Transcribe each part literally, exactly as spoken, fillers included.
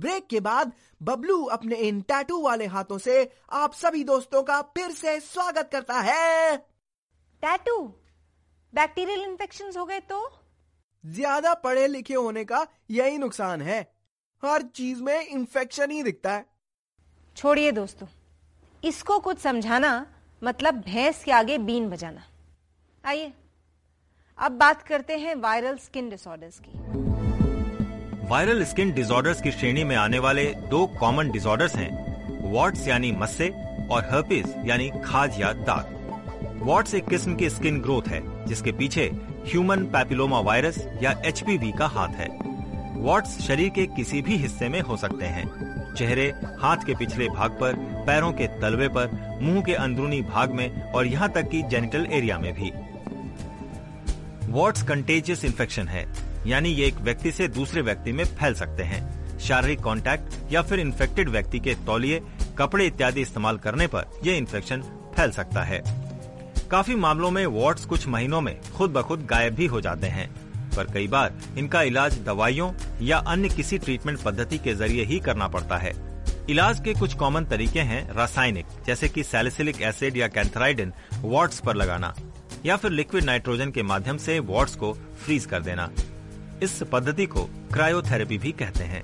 Break के बाद बबलू अपने इन टैटू वाले हाथों से आप सभी दोस्तों का फिर से स्वागत करता है। टैटू बैक्टीरियल इन्फेक्शंस हो गए तो? ज्यादा पढ़े लिखे होने का यही नुकसान है, हर चीज में इन्फेक्शन ही दिखता है। छोड़िए दोस्तों, इसको कुछ समझाना मतलब भैंस के आगे बीन बजाना। आइए अब बात करते हैं वायरल स्किन डिसऑर्डर्स की। वायरल स्किन डिसऑर्डर्स की श्रेणी में आने वाले दो कॉमन डिसऑर्डर्स हैं, वॉट्स यानी मस्से और हर्पिस यानी खाज या दाग। वॉट्स एक किस्म की स्किन ग्रोथ है जिसके पीछे ह्यूमन पैपिलोमा वायरस या एच पी वी का हाथ है। वॉट्स शरीर के किसी भी हिस्से में हो सकते हैं, चेहरे, हाथ के पिछले भाग पर, पैरों के तलवे पर, मुंह के अंदरूनी भाग में और यहाँ तक कि जेनिटल एरिया में भी। वॉट्स कंटेजियस इन्फेक्शन है, यानी ये एक व्यक्ति से दूसरे व्यक्ति में फैल सकते हैं। शारीरिक कांटेक्ट या फिर इन्फेक्टेड व्यक्ति के तौलिए, कपड़े इत्यादि इस्तेमाल करने पर यह इन्फेक्शन फैल सकता है। काफी मामलों में वॉट्स कुछ महीनों में खुद ब खुद गायब भी हो जाते हैं, पर कई बार इनका इलाज दवाइयों या अन्य किसी ट्रीटमेंट पद्धति के जरिए ही करना पड़ता है। इलाज के कुछ कॉमन तरीके हैं रासायनिक, जैसे कि सैलिसिलिक एसिड या कैंथराइडिन वॉट्स पर लगाना, या फिर लिक्विड नाइट्रोजन के माध्यम से वॉट्स को फ्रीज कर देना। इस पद्धति को क्रायोथेरेपी भी कहते हैं।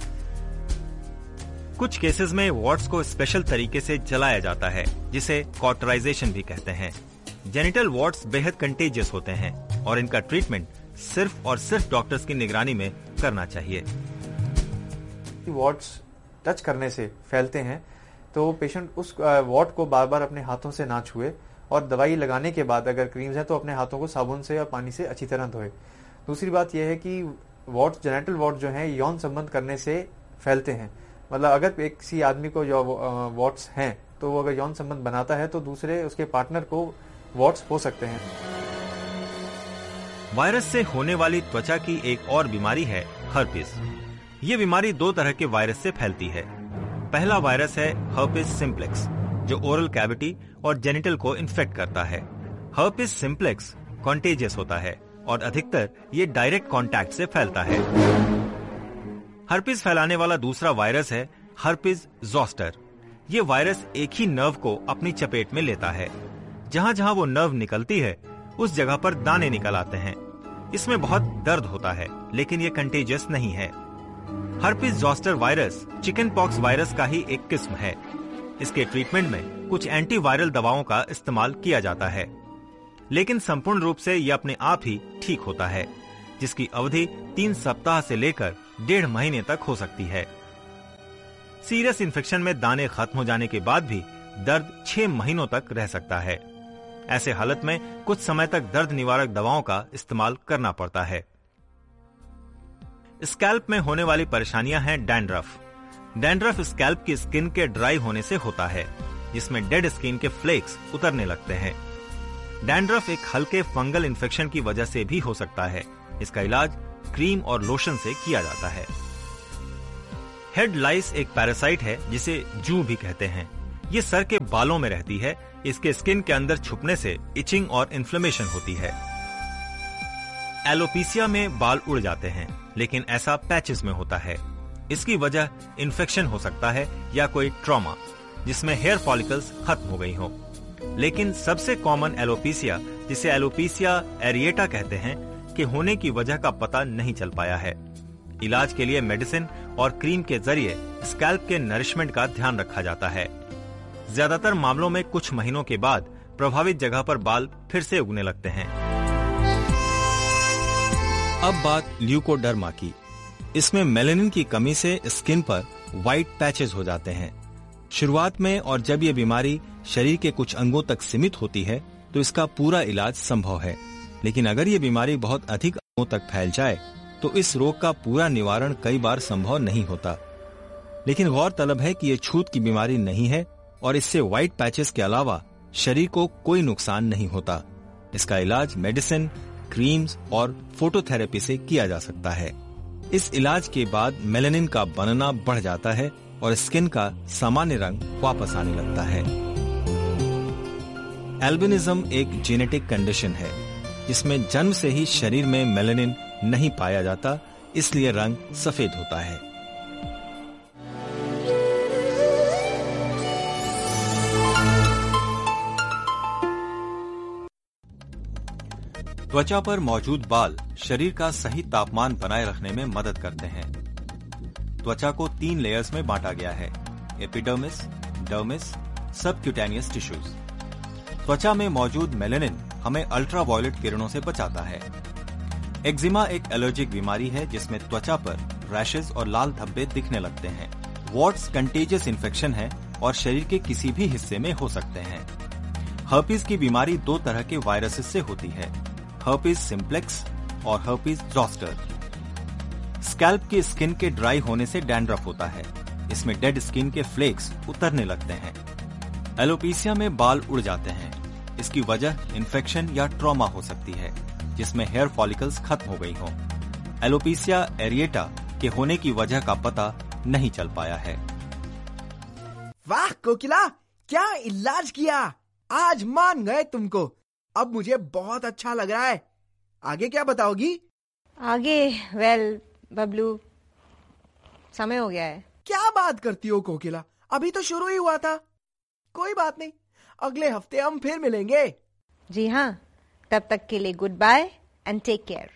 कुछ केसेस में वॉट्स को स्पेशल तरीके से जलाया जाता है, जिसे कॉटराइजेशन भी कहते हैं। जेनिटल वॉट्स बेहद कंटेजियस होते हैं और इनका ट्रीटमेंट सिर्फ और सिर्फ डॉक्टर्स की निगरानी में करना चाहिए। वॉट्स टच करने से फैलते हैं तो पेशेंट उस वॉट को बार बार अपने हाथों से ना छुए और दवाई लगाने के बाद अगर क्रीम्स है तो अपने हाथों को साबुन से या पानी से अच्छी तरह धोए। दूसरी बात यह है कि वॉट्स, जेनिटल वॉट जो है यौन संबंध करने से फैलते हैं। मतलब अगर एक किसी आदमी को जो वॉट्स हैं तो वो अगर यौन संबंध बनाता है तो दूसरे उसके पार्टनर को वॉट्स हो सकते हैं। वायरस से होने वाली त्वचा की एक और बीमारी है हर्पिस। ये बीमारी दो तरह के वायरस से फैलती है। पहला वायरस है हर्पिस सिम्प्लेक्स, जो ओरल कैविटी और जेनिटल को इन्फेक्ट करता है। हर्पिस सिम्प्लेक्स कॉन्टेजियस होता है और अधिकतर ये डायरेक्ट कांटेक्ट से फैलता है। हर्पिस फैलाने वाला दूसरा वायरस है हर्पिस ज़ोस्टर। ये वायरस एक ही नर्व को अपनी चपेट में लेता है। जहाँ जहाँ वो नर्व निकलती है उस जगह पर दाने निकल आते हैं। इसमें बहुत दर्द होता है, लेकिन ये कंटेजियस नहीं है। Herpes zoster virus chicken pox virus का ही एक किस्म है। इसके ट्रीटमेंट में कुछ एंटीवायरल दवाओं का इस्तेमाल किया जाता है, लेकिन संपूर्ण रूप से ये अपने आप ही ठीक होता है, जिसकी अवधि तीन सप्ताह से लेकर डेढ़ महीने तक हो सकती है। सीरियस इन्फेक्शन में दाने खत्म हो जाने के बाद भी दर्द छह महीनों तक रह सकता है। ऐसे हालत में कुछ समय तक दर्द निवारक दवाओं का इस्तेमाल करना पड़ता है। स्कैल्प में होने वाली परेशानियां हैं डैंड्रफ। डैंड्रफ स्कैल्प की स्किन के ड्राई होने से होता है, जिसमें डेड स्किन के फ्लेक्स उतरने लगते हैं। डैंड्रफ एक हल्के फंगल इन्फेक्शन की वजह से भी हो सकता है। इसका इलाज क्रीम और लोशन से किया जाता है। हेड लाइस एक पैरासाइट है जिसे जू भी कहते हैं। ये सर के बालों में रहती है। इसके स्किन के अंदर छुपने से इचिंग और इन्फ्लेमेशन होती है। एलोपीसिया में बाल उड़ जाते हैं, लेकिन ऐसा पैचेस में होता है। इसकी वजह इन्फेक्शन हो सकता है या कोई ट्रॉमा जिसमें हेयर फॉलिकल्स खत्म हो गई हो। लेकिन सबसे कॉमन एलोपीसिया, जिसे एलोपीसिया एरिएटा कहते हैं, के होने की वजह का पता नहीं चल पाया है। इलाज के लिए मेडिसिन और क्रीम के जरिए स्कैल्प के नरिशमेंट का ध्यान रखा जाता है। ज्यादातर मामलों में कुछ महीनों के बाद प्रभावित जगह पर बाल फिर से उगने लगते हैं। अब बात ल्यूकोडर्मा की। इसमें मेलानिन की कमी से स्किन पर व्हाइट पैचेस हो जाते हैं। शुरुआत में और जब ये बीमारी शरीर के कुछ अंगों तक सीमित होती है तो इसका पूरा इलाज संभव है, लेकिन अगर ये बीमारी बहुत अधिक अंगों तक फैल जाए तो इस रोग का पूरा निवारण कई बार संभव नहीं होता। लेकिन गौरतलब है कि ये छूत की बीमारी नहीं है और इससे व्हाइट पैचेस के अलावा शरीर को कोई नुकसान नहीं होता। इसका इलाज मेडिसिन, क्रीम्स और फोटोथेरेपी से किया जा सकता है। इस इलाज के बाद मेलानिन का बनना बढ़ जाता है और स्किन का सामान्य रंग वापस आने लगता है। एल्बिनिज्म एक जेनेटिक कंडीशन है जिसमें जन्म से ही शरीर में मेलानिन नहीं पाया जाता, इसलिए रंग सफेद होता है। त्वचा पर मौजूद बाल शरीर का सही तापमान बनाए रखने में मदद करते हैं। त्वचा को तीन लेयर्स में बांटा गया है, एपिडर्मिस, डर्मिस, सबक्यूटेनियस टिश्यूज। त्वचा में मौजूद मेलेनिन हमें अल्ट्रावायलेट किरणों से बचाता है। एक्जिमा एक एलर्जिक बीमारी है जिसमें त्वचा पर रैशेज और लाल धब्बे दिखने लगते हैं। वॉट्स कंटेजियस इन्फेक्शन है और शरीर के किसी भी हिस्से में हो सकते हैं। हर्पीज की बीमारी दो तरह के वायरसेस से होती है, हर्पीज सिम्प्लेक्स और हर्पीज ज़ॉस्टर। स्कैल्प की स्किन के ड्राई होने से डैंड्रफ होता है। इसमें डेड स्किन के फ्लेक्स उतरने लगते हैं। एलोपेसिया में बाल उड़ जाते हैं। इसकी वजह इन्फेक्शन या ट्रॉमा हो सकती है जिसमें हेयर फॉलिकल्स खत्म हो गई हों। एलोपेसिया एरिएटा के होने की वजह का पता नहीं चल पाया है। वाह कोकिला, क्या इलाज किया, आज मान गए तुमको। अब मुझे बहुत अच्छा लग रहा है। आगे क्या बताओगी? आगे वेल बबलू, समय हो गया है। क्या बात करती हो कोकिला, अभी तो शुरू ही हुआ था। कोई बात नहीं, अगले हफ्ते हम फिर मिलेंगे। जी हाँ, तब तक के लिए good bye and take care.